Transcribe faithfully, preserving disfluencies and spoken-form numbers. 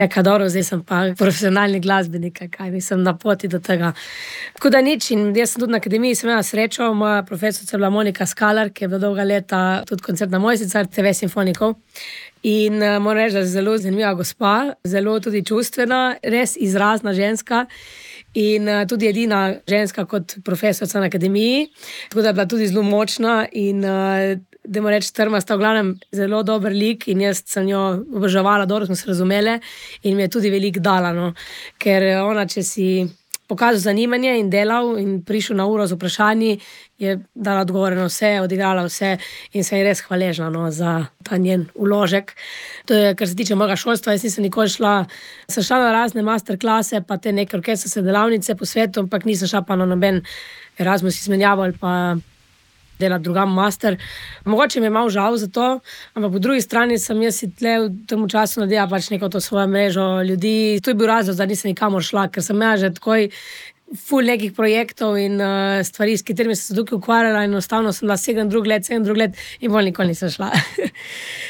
Ja, kaj dobro, zdaj sem pa profesionalni glasbenik, kaj mislim, na poti do tega. Tako da nič, in jaz sem tudi na akademiji, sem imela srečo, moja profesorica je bila Monika Skalar, ki je bila dolga leta tudi koncertna mojstrica te ve simfonikov. In uh, moram reči, da je zelo zanimiva gospa, zelo tudi čustvena, res izrazna ženska in uh, tudi edina ženska kot profesorica na akademiji. Tako da je bila tudi zelo močna in uh, dajmo reči, trmasta, v glavnem zelo dober lik in jaz sem jo oboževala, dobro smo se razumele in mi je tudi veliko dala, no. Ker ona, če si pokazal zanimanje in delal in prišel na uro z vprašanji, je dala odgovore na vse, odigrala vse in sem ji res hvaležna, no, za ta njen vložek. To je, kar se tiče mojega šolstva, jaz nisem nikoli šla, sem šla na razne masterklase, pa te neke orkestrske delavnice po svetu, ampak nisem šla pa na noben Erasmus izmenjavo ali pa delati drugam master. Mogoče mi je malo žal za to, ampak po drugi strani sem jaz si tle v tem času naredila pač neko to svojo mrežo ljudi. To je bil razlog, da nisem nikamor šla, ker sem imela že takoj ful nekih projektov in uh, stvari, s katerimi sem se tukaj ukvarjala in enostavno sem bila sedem drug let, sedem drug let in bolj nikoli nisem šla.